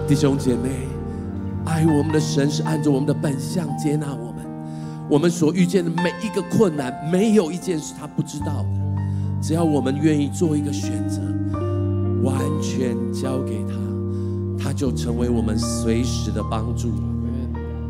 弟兄姐妹，爱我们的神是按着我们的本相接纳我们。我们所遇见的每一个困难，没有一件是他不知道的。只要我们愿意做一个选择，完全交给他，他就成为我们随时的帮助。